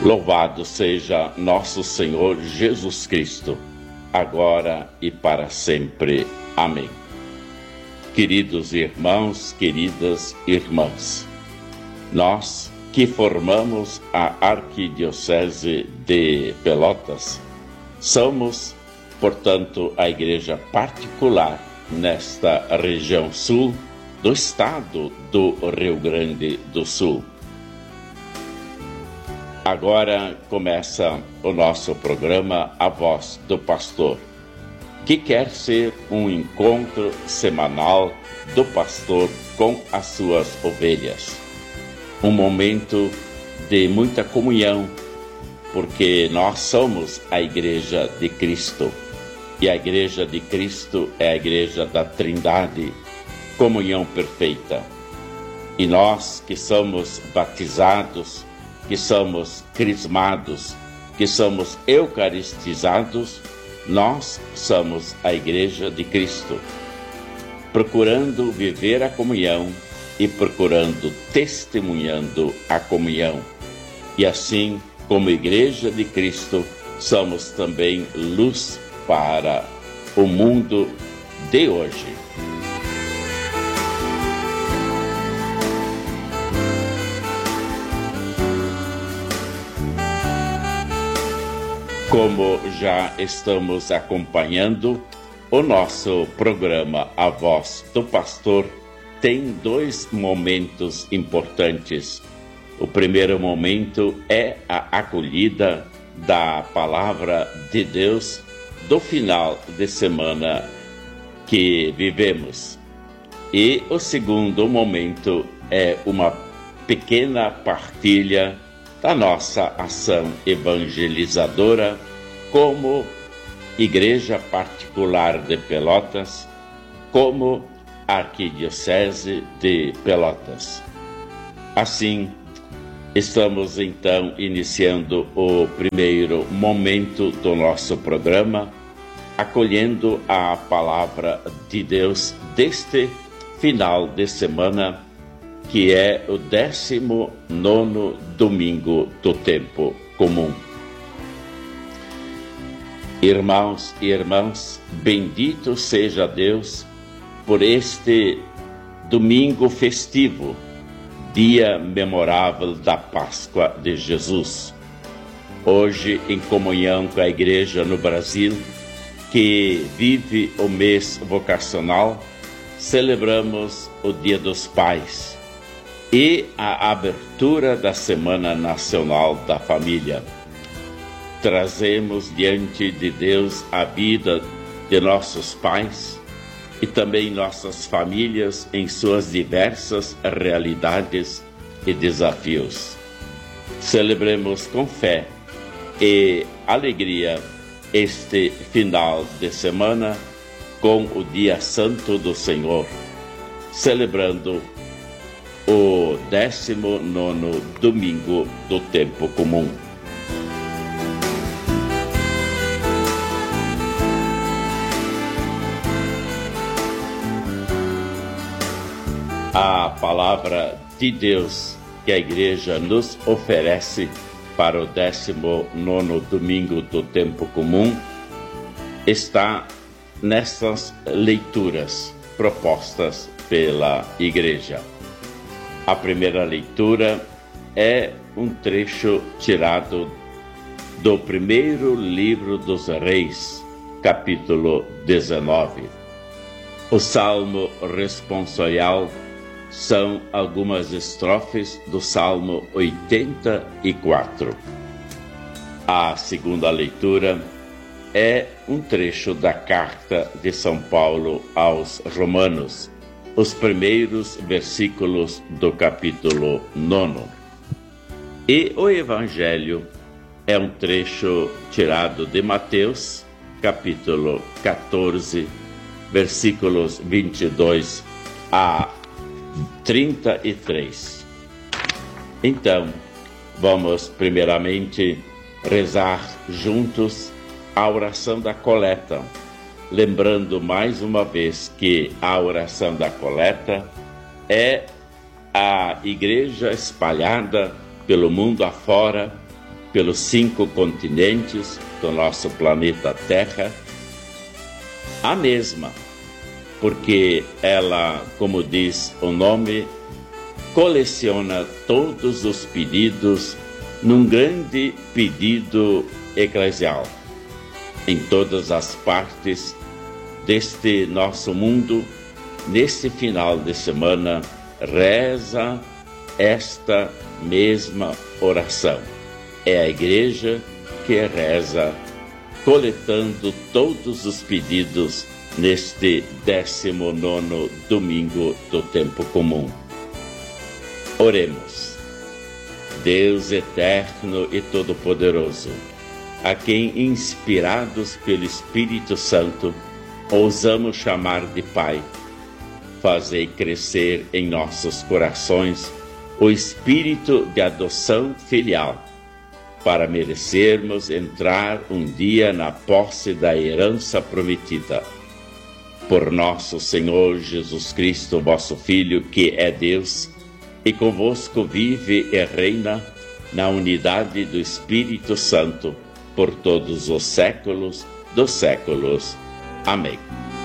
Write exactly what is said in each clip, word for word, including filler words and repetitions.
Louvado seja nosso Senhor Jesus Cristo, agora e para sempre. Amém. Queridos irmãos, queridas irmãs, nós que formamos a Arquidiocese de Pelotas, somos, portanto, a igreja particular nesta região sul do estado do Rio Grande do Sul. Agora começa o nosso programa A Voz do Pastor, que quer ser um encontro semanal do pastor com as suas ovelhas. Um momento de muita comunhão, porque nós somos a Igreja de Cristo. E a Igreja de Cristo é a Igreja da Trindade, comunhão perfeita. E nós que somos batizados, que somos crismados, que somos eucaristizados, nós somos a Igreja de Cristo, procurando viver a comunhão e procurando testemunhando a comunhão. E assim, como Igreja de Cristo, somos também luz para o mundo de hoje. Como já estamos acompanhando, o nosso programa A Voz do Pastor tem dois momentos importantes. O primeiro momento é a acolhida da Palavra de Deus do final de semana que vivemos. E o segundo momento é uma pequena partilha da nossa ação evangelizadora como Igreja Particular de Pelotas, como Arquidiocese de Pelotas. Assim, estamos então iniciando o primeiro momento do nosso programa, acolhendo a palavra de Deus deste final de semana, que é o décimo nono domingo do tempo comum. Irmãos e irmãs, bendito seja Deus por este domingo festivo, dia memorável da Páscoa de Jesus. Hoje, em comunhão com a Igreja no Brasil, que vive o mês vocacional, celebramos o Dia dos Pais e a abertura da Semana Nacional da Família. Trazemos diante de Deus a vida de nossos pais e também nossas famílias em suas diversas realidades e desafios. Celebremos com fé e alegria este final de semana com o Dia Santo do Senhor, celebrando o décimo nono domingo do tempo comum. A palavra de Deus que a Igreja nos oferece para o décimo nono domingo do tempo comum está nessas leituras propostas pela Igreja. A primeira leitura é um trecho tirado do primeiro livro dos Reis, capítulo dezenove. O salmo responsorial são algumas estrofes do Salmo oitenta e quatro. A segunda leitura é um trecho da carta de São Paulo aos Romanos, os primeiros versículos do capítulo nono. E o Evangelho é um trecho tirado de Mateus, capítulo quatorze, versículos vinte e dois a trinta e três. Então, vamos primeiramente rezar juntos a oração da coleta, lembrando mais uma vez que a oração da coleta é a igreja espalhada pelo mundo afora, pelos cinco continentes do nosso planeta Terra, a mesma, porque ela, como diz o nome, coleciona todos os pedidos num grande pedido eclesial. Em todas as partes deste nosso mundo, nesse final de semana, reza esta mesma oração. É a igreja que reza, coletando todos os pedidos neste décimo nono domingo do tempo comum. Oremos. Deus eterno e todo-poderoso, a quem, inspirados pelo Espírito Santo, ousamos chamar de Pai, fazei crescer em nossos corações o espírito de adoção filial, para merecermos entrar um dia na posse da herança prometida. Por nosso Senhor Jesus Cristo, vosso Filho, que é Deus, e convosco vive e reina na unidade do Espírito Santo, por todos os séculos dos séculos. Amém.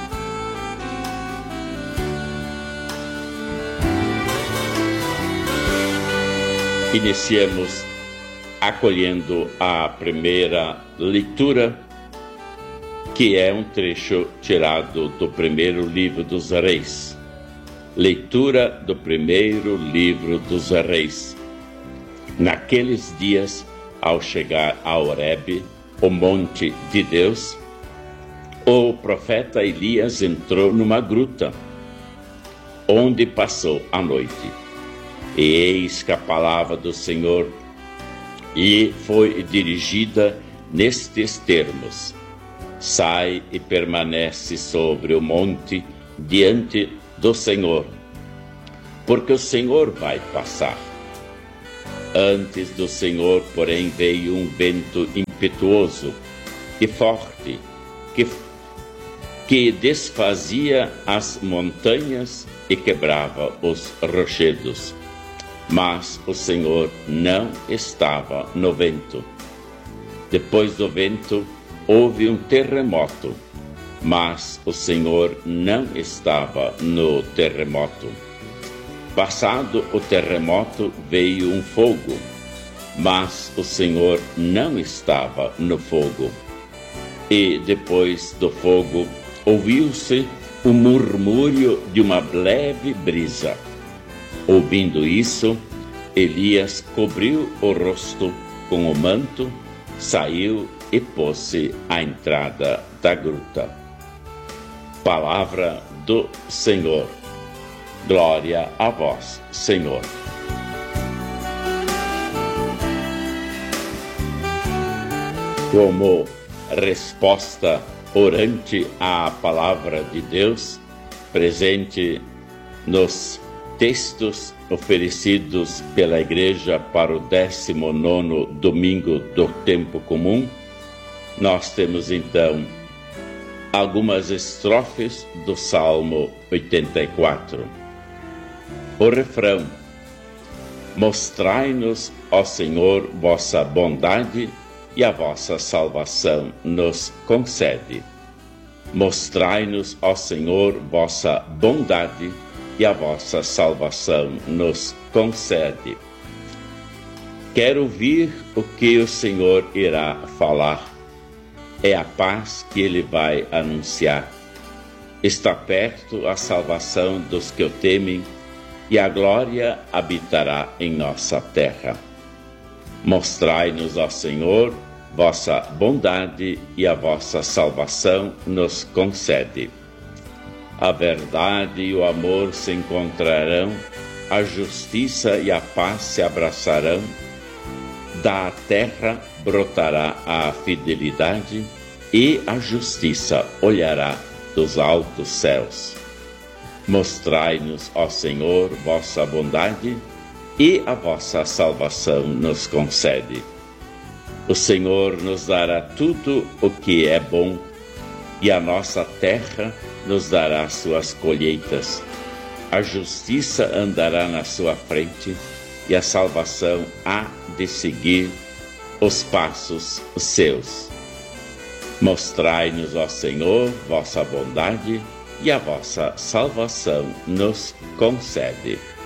Iniciemos acolhendo a primeira leitura, que é um trecho tirado do primeiro livro dos Reis. Leitura do primeiro livro dos Reis. Naqueles dias, ao chegar a Horebe, o monte de Deus, o profeta Elias entrou numa gruta, onde passou a noite. E eis que a palavra do Senhor e foi dirigida nestes termos: sai e permanece sobre o monte diante do Senhor, porque o Senhor vai passar. Antes do Senhor, porém, veio um vento impetuoso e forte, que, que desfazia as montanhas e quebrava os rochedos. Mas o Senhor não estava no vento. Depois do vento, houve um terremoto, mas o Senhor não estava no terremoto. Passado o terremoto, veio um fogo, mas o Senhor não estava no fogo. E depois do fogo, ouviu-se o murmúrio de uma leve brisa. Ouvindo isso, Elias cobriu o rosto com o manto, saiu e pôs-se à entrada da gruta. Palavra do Senhor. Glória a vós, Senhor. Como resposta orante à palavra de Deus, presente nos textos oferecidos pela Igreja para o décimo nono domingo do tempo comum, nós temos então algumas estrofes do Salmo oitenta e quatro. O refrão: mostrai-nos, ó Senhor, vossa bondade e a vossa salvação nos concede. Mostrai-nos, ó Senhor, vossa bondade e a vossa salvação nos concede. Quero ouvir o que o Senhor irá falar. É a paz que Ele vai anunciar. Está perto a salvação dos que o temem, e a glória habitará em nossa terra. Mostrai-nos, ó Senhor, vossa bondade e a vossa salvação nos concede. A verdade e o amor se encontrarão, a justiça e a paz se abraçarão, da terra brotará a fidelidade e a justiça olhará dos altos céus. Mostrai-nos, ó Senhor, vossa bondade e a vossa salvação nos concede. O Senhor nos dará tudo o que é bom e a nossa terra nos dará suas colheitas. A justiça andará na sua frente e a salvação há de seguir os passos seus. Mostrai-nos, ó Senhor, vossa bondade, e a vossa salvação nos concede.